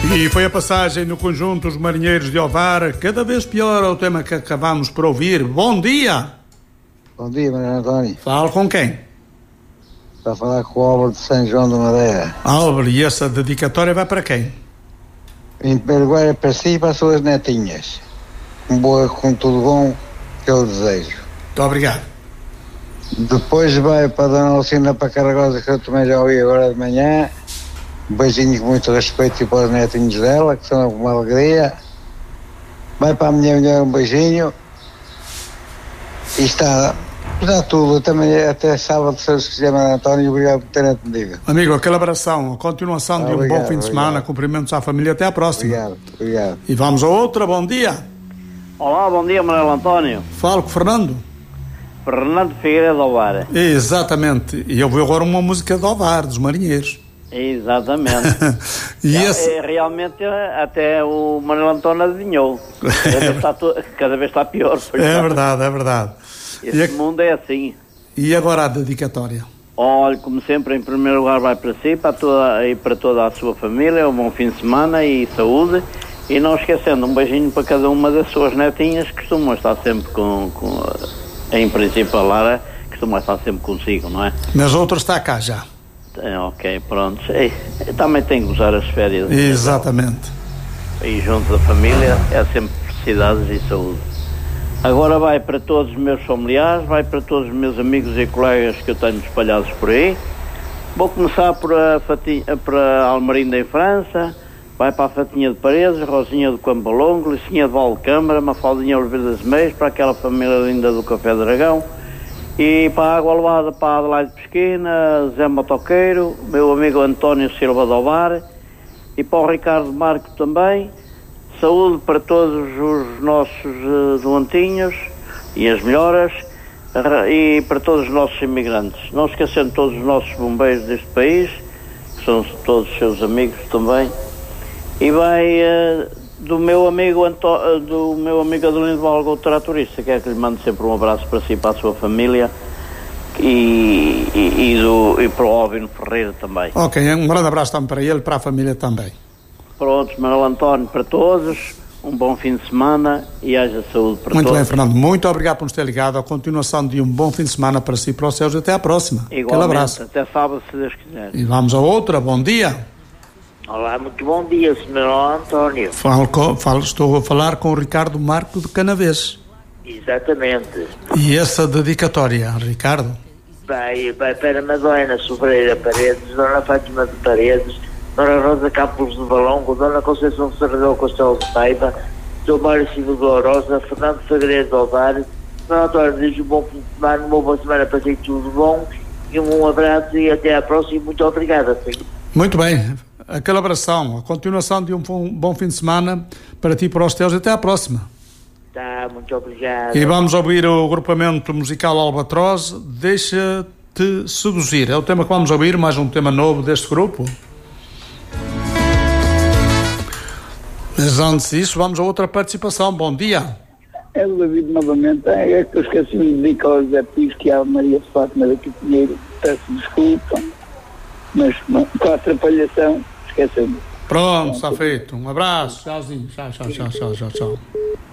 E foi a passagem no conjunto Os Marinheiros de Ovar, cada vez pior é o tema que acabamos por ouvir. Bom dia! Bom dia, Maria António. Fala com quem? Está a falar com o Álvaro de São João da Madeira. Álvaro, e essa dedicatória vai para quem? Em primeiro lugar é para si e para as suas netinhas. Com tudo bom que eu desejo. Muito obrigado. Depois vai para a Dona Alcina para Caragosa, que eu também já ouvi agora de manhã. Um beijinho com muito respeito e para os netinhos dela, que são uma alegria. Vai para a minha mulher um beijinho. E está tudo. Também até sábado, se Deus quiser, Maria António. Obrigado por terem atendido. Amigo, aquela abração, a continuação de um bom fim de semana. Cumprimentos à família. Até à próxima. Obrigado. E vamos a outra. Bom dia. Olá, bom dia, Manuel António. Falo com o Fernando. Fernando Figueiredo Ovar. Exatamente. E eu vou agora uma música de Ovar, dos Marinheiros. Exatamente. Realmente até o Manuel António adivinhou. Cada vez está pior. É verdade. Esse mundo é assim. E agora a dedicatória? Olha, como sempre, em primeiro lugar vai para si e para toda a sua família, um bom fim de semana e saúde. E não esquecendo, um beijinho para cada uma das suas netinhas, que costumam estar sempre em princípio a Lara, costuma estar sempre consigo, não é? Mas outra está cá já. Ok, pronto. Também tem que usar as férias. Exatamente. E junto da família é sempre felicidades e saúde. Agora vai para todos os meus familiares, vai para todos os meus amigos e colegas que eu tenho espalhados por aí. Vou começar para Almerinda em França, vai para a Fatinha de Paredes, Rosinha do Campo Longo, Licinha de Valcâmara, Mafaldinha Oliveira das Meias, para aquela família linda do Café Dragão. E para a Água Levada, para a Adelaide Pesquina, Zé Motoqueiro, meu amigo António Silva de Ovar, e para o Ricardo Marco também. Saúde para todos os nossos doentinhos e as melhoras, e para todos os nossos imigrantes. Não esquecendo todos os nossos bombeiros deste país, que são todos seus amigos também. E vai do meu amigo Adelino Valgo, o tratorista, que é que lhe mando sempre um abraço para si e para a sua família, e para o Óbino Ferreira também. Ok, um grande abraço também para ele e para a família também. Prontos, Manuel António, para todos, um bom fim de semana e haja saúde para todos. Muito bem, Fernando, muito obrigado por nos ter ligado. A continuação de um bom fim de semana para si e para os seus. Até à próxima. Igualmente, aquele abraço. Até sábado, se Deus quiser. E vamos a outra. Bom dia. Olá, muito bom dia, Sr. António. Estou a falar com o Ricardo Marco de Canavês. Exatamente. E essa dedicatória, Ricardo? Vai para Madalena Sobreira Paredes, Dona Fátima de Paredes, Dona Rosa Campos de Valongo, Dona Conceição Serrador Castelo de Paiva, Dr. Mário Silva de Lourosa, Fernando Figueiredo de Ovar. Sr. António, desejo um bom fim de semana, uma boa semana para si, tudo bom, e um abraço e até à próxima. Muito obrigado. Muito bem. Aquela abração, a continuação de um bom fim de semana para ti e para os teus. Até à próxima. Tá, muito obrigado. E vamos ouvir o agrupamento musical Albatroz, Deixa-te Seduzir. É o tema que vamos ouvir, mais um tema novo deste grupo. Mas antes disso, vamos a outra participação. Bom dia. É o David novamente. É que eu esqueci de dedicar ao Zé Pisco e à Maria de Fátima daqui Pinheiro. Peço desculpa, mas com a atrapalhação, esquecemos. Pronto, está feito. Um abraço. Tchauzinho. Tchau.